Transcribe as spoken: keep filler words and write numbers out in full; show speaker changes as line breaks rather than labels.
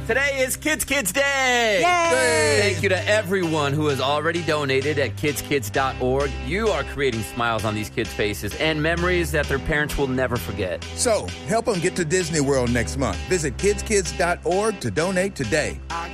Today is Kids Kids Day.
Yay!
Thank you to everyone who has already donated at kids kids dot org. You are creating smiles on these kids' faces and memories that their parents will never forget.
So, help them get to Disney World next month. Visit kids kids dot org to donate today.